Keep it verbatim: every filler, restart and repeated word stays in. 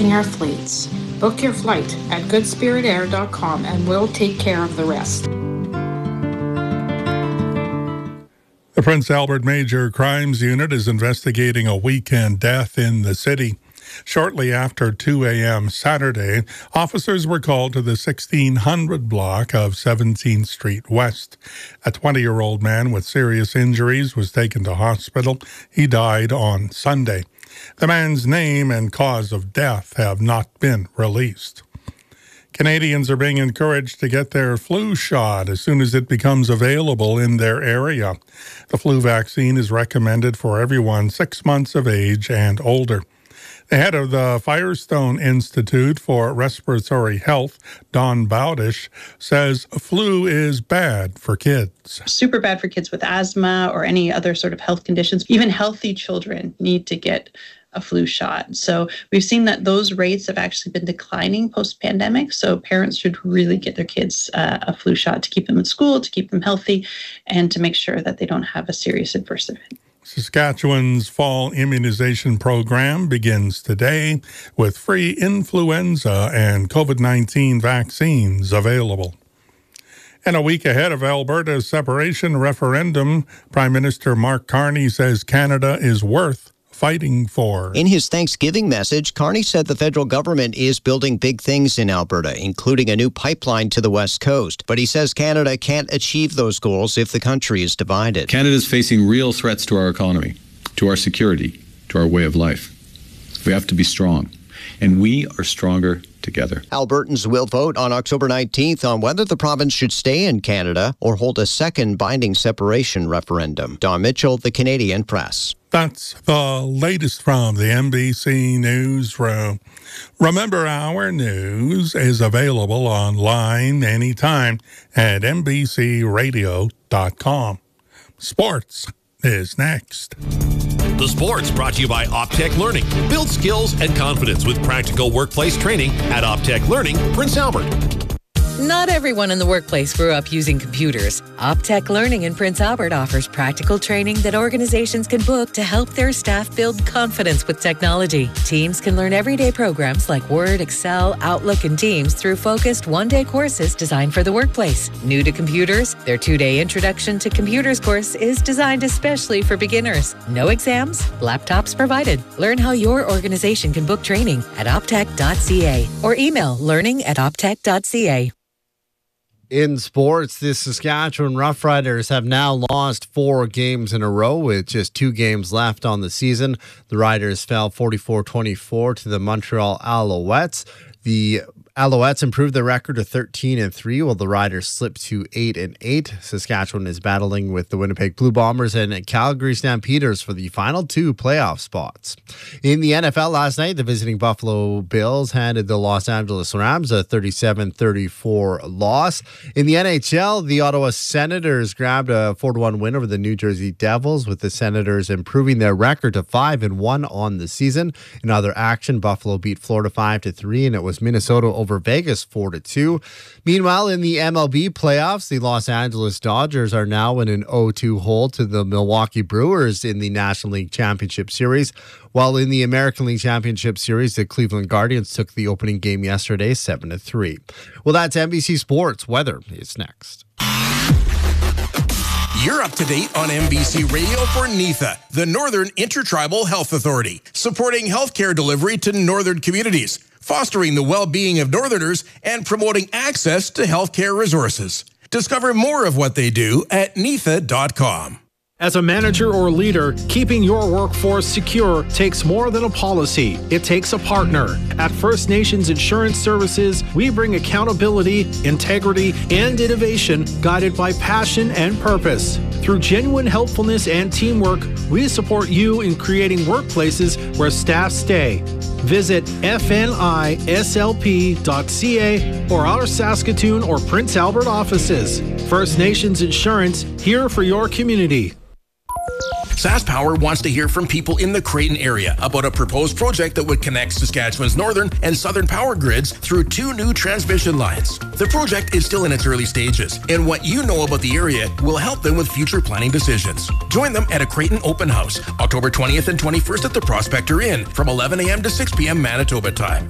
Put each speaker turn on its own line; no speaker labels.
working athletes. Book your flight at good spirit air dot com and we'll take care of the rest.
The Prince Albert Major Crimes Unit is investigating a weekend death in the city. Shortly after two a.m. Saturday, officers were called to the sixteen hundred block of seventeenth Street West. A twenty-year-old man with serious injuries was taken to hospital. He died on Sunday. The man's name and cause of death have not been released. Canadians are being encouraged to get their flu shot as soon as it becomes available in their area. The flu vaccine is recommended for everyone six months of age and older. The head of the Firestone Institute for Respiratory Health, Dawn Bowdish, says flu is bad for kids.
Super bad for kids with asthma or any other sort of health conditions. Even healthy children need to get a flu shot. So we've seen that those rates have actually been declining post-pandemic. So parents should really get their kids uh, a flu shot to keep them in school, to keep them healthy, and to make sure that they don't have a serious adverse event.
Saskatchewan's fall immunization program begins today with free influenza and COVID nineteen vaccines available. And a week ahead of Alberta's separation referendum, Prime Minister Mark Carney says Canada is worth fighting for.
In his Thanksgiving message, Carney said the federal government is building big things in Alberta, including a new pipeline to the west coast. But he says Canada can't achieve those goals if the country is divided.
Canada is facing real threats to our economy, to our security, to our way of life. We have to be strong, and we are stronger together.
Albertans will vote on October nineteenth on whether the province should stay in Canada or hold a second binding separation referendum. Don Mitchell, The Canadian Press.
That's the latest from the N B C Newsroom. Remember, our news is available online anytime at N B C radio dot com. Sports is next.
The Sports brought to you by Optech Learning. Build skills and confidence with practical workplace training at Optech Learning, Prince Albert.
Not everyone in the workplace grew up using computers. Optech Learning in Prince Albert offers practical training that organizations can book to help their staff build confidence with technology. Teams can learn everyday programs like Word, Excel, Outlook, and Teams through focused one-day courses designed for the workplace. New to computers, their two-day Introduction to Computers course is designed especially for beginners. No exams, laptops provided. Learn how your organization can book training at optech dot c a or email learning at optech dot c a.
In sports, the Saskatchewan Roughriders have now lost four games in a row with just two games left on the season. The Riders fell forty-four twenty-four to the Montreal Alouettes. The Alouettes improved their record to thirteen and three, while the Riders slipped to eight and eight. Saskatchewan is battling with the Winnipeg Blue Bombers and Calgary Stampeders for the final two playoff spots. In the N F L last night, the visiting Buffalo Bills handed the Los Angeles Rams a thirty-seven thirty-four loss. In the N H L, the Ottawa Senators grabbed a four to one win over the New Jersey Devils, with the Senators improving their record to five and one on the season. In other action, Buffalo beat Florida five to three, and it was Minnesota over Vegas four to two. Meanwhile, in the M L B playoffs, the Los Angeles Dodgers are now in an oh two hole to the Milwaukee Brewers in the National League Championship Series, while in the American League Championship Series, the Cleveland Guardians took the opening game yesterday seven to three. Well, that's N B C Sports. Weather is next.
You're up to date on N B C Radio for NIFA, the Northern Intertribal Health Authority, supporting healthcare delivery to northern communities, fostering the well-being of Northerners, and promoting access to healthcare resources. Discover more of what they do at N I F A dot com.
As a manager or leader, keeping your workforce secure takes more than a policy. It takes a partner. At First Nations Insurance Services, we bring accountability, integrity, and innovation guided by passion and purpose. Through genuine helpfulness and teamwork, we support you in creating workplaces where staff stay. Visit F N I S L P dot C A or our Saskatoon or Prince Albert offices. First Nations Insurance, here for your community.
SaskPower wants to hear from people in the Creighton area about a proposed project that would connect Saskatchewan's northern and southern power grids through two new transmission lines. The project is still in its early stages, and what you know about the area will help them with future planning decisions. Join them at a Creighton open house, October twentieth and twenty-first at the Prospector Inn from eleven a.m. to six p.m. Manitoba time.